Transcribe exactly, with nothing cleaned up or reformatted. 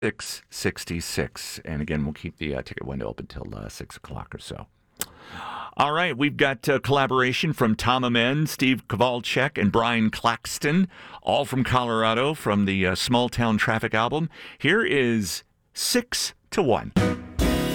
six sixty-six. And again, we'll keep the uh, ticket window open until uh, six o'clock or so. All right, we've got uh, collaboration from Tom Amen, Steve Kowalczyk, and Brian Claxton, all from Colorado, from the uh, Small Town Traffic album. Here is Six to One.